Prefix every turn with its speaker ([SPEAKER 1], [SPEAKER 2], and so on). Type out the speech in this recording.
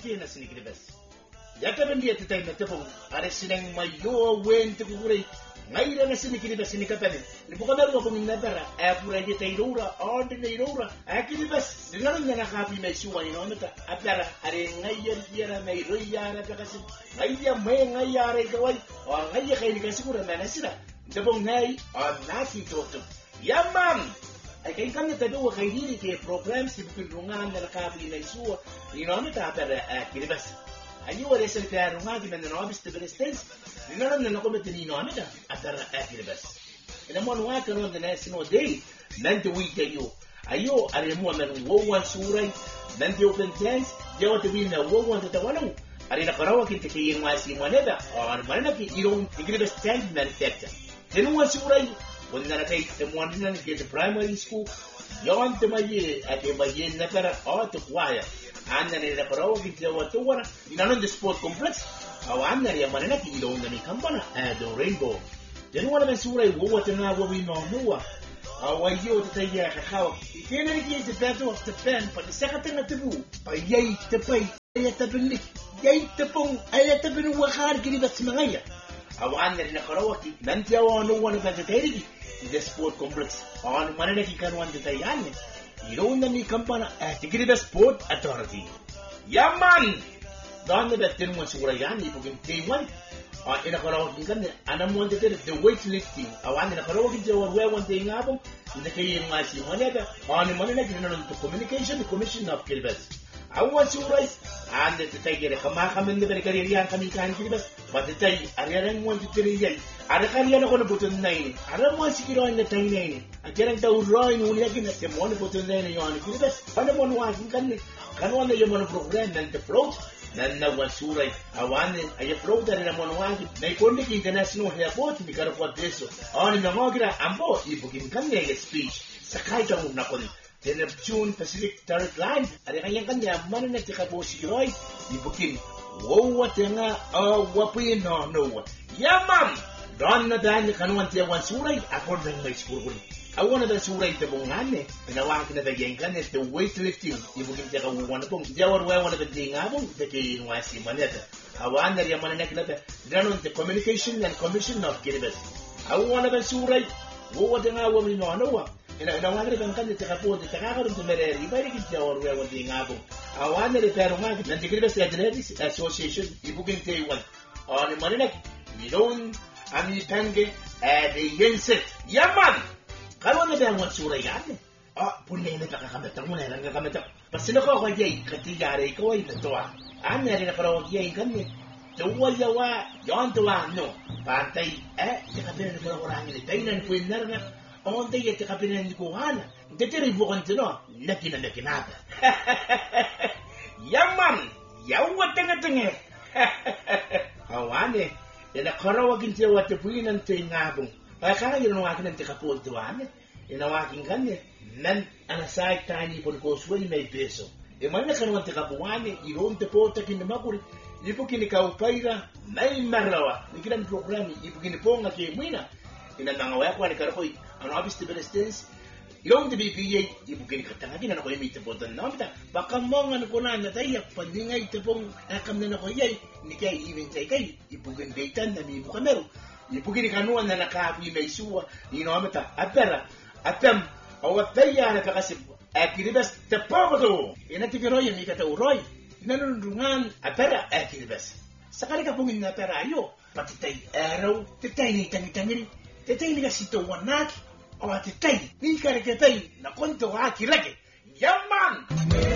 [SPEAKER 1] na sinikiri bas yata bendi atitai na tepong are sineng mayo wen te kukurai ngaira na sinikiri bas sinikapane ni bukan meru ko minna bara apura je tairura ordine irura akiri bas dinaro nyana kapi mai suwa ni nometa apara are ngayar yara mai royara pakasin ngaya mai ngayara kawai o ngaya kai ni kasikura na sira tepong nai on nasi toto yaman ay kay kan na tabi wa kay diri ke programs si pinrungan na kapi mai suwa ni nometa apara akiri bas ayu wala sa kaya runga di man no bis the distance dinaro na nakomete ni nometa apara akiri bas ina mo nuwa karon the national day nanti week ayo ayo alemu man wowan suray nanti open chance jawa tabi na wowan tatawalo ari na karawa kinte kay ngwasi moneda or manana ki irong igre stand manufacture tenuwa suray wala na kay temuan na ni primary school yon temaye ate baye na para o to kwaya anna ne na karawa kinte wato wana inanon the sport complex awanna ya manana ki irong na ni kampana do rainbow tenuwa na suray wowa tena wowi no nuwa awayo tataya kakawa ikena ni ki the battle of the pen but the second thing to do payay tapay ay tabelik yay tapong ay tabinu wakar kini bas mangaya awan na karawa ki nanti awan no wana vegetarian the sport complex on manana ki kanwan tatayan iro na ni kampana tigri the sport authority yaman dan the tenuwa surayan ni bugin T1 ina karawa ki kan anamon the weightlifting awan na karawa ki jawar wewan te ngabong na kay ngasi manada on manana ki nanon to communication commission of Kilbas awan suray and the tiger kamakamen de berkariyan kami kan Kilbas but the tay ariyan mo to tiriyay ara kariyan ko na butun nai ara mo sikiro na tay nai ajarang taw roy no niya kin na mo na butun nai yon Kilbas ano mo wa kan kanwan na yung program nan the float nan na wasuray awan ay float na mo wa na ikondi ki international airport ni karapot deso on na mo gira ambo ibukin kan ne speech sakay ta mo na kon June Pacific Third Line ari kanyang kanya man na tikapo si Roy ibukin wowa tenga wapuin no yaman don na dan kanwan te wan suray akon na may skurguri awan na suray te bongane pinawak na bagyan kan the weightlifting ibukin te kawan pong jawar wawan na ngabong te kay wasi maneta awan na yaman na kinata danon the communication and commission of Kilbas awan na suray wowa tenga wamin no ina wangre kan kan te kapo te kakaron te mere ibari ki jawar wewan te ngabong awan na reparo nga nan te Kilbas Athletics Association ibukin te wan on manina milon ami tange de yenset yaman karon na bang suray yan punne na kakakamata mo na kakakamata pasino ko ko jay katigare ko ay toa ana rin para jay kan ni tuwa yawa yon tuwa no patay te kapira na orang ni tainan puinar na on te te kapira ni ko hana te te ribo kan tino nakina yaman yawa tanga awane ina karawa kinti wa te puinan te ngabong kaya yun ang akin ang tikapon tuwan inawakin kan nan anasay tani pon ko suway may peso man na kanwan tikapuan iron te po takin na makuri ipo kinikaupayra may marawa nikilan program ipo kiniponga kay muina inanangawaya ko ni karakoy ano abis te benestens ilong te BPA ipo kinikatangagin na ko yung mita po tan namita baka mong ano ko na natayak pandingay te pong nakam na ko yay ni kay even kay ipo kinidatan na mibo kamero ipo kinikanuan na nakapi may suwa inomita apera atam awataya na kakasip Kilbas tepodo inatigiroy ni katauroy nanunungan apera Kilbas sakali ka pungin na perayo patitay araw titay ni tangitangil titay ni kasito wanak o titay ni karakatay na konto akilage yaman